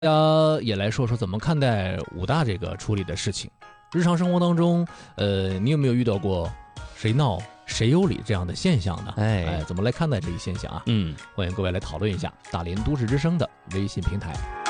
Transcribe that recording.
大家也来说说怎么看待武大这个处理的事情。日常生活当中，你有没有遇到过谁闹谁有理这样的现象呢？怎么来看待这一现象啊？欢迎各位来讨论一下大连都市之声的微信平台。